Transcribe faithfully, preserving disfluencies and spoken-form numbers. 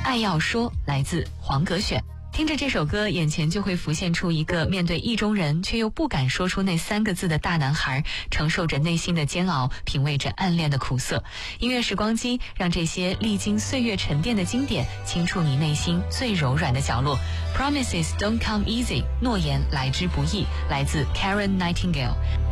爱要说来自黄格选。听着这首歌，眼前就会浮现出一个面对意中人却又不敢说出那三个字的大男孩，承受着内心的煎熬，品味着暗恋的苦涩。音乐时光机，让这些历经岁月沉淀的经典轻触你内心最柔软的角落。 Promises don't come easy， 诺言来之不易，来自 Karen Nightingale。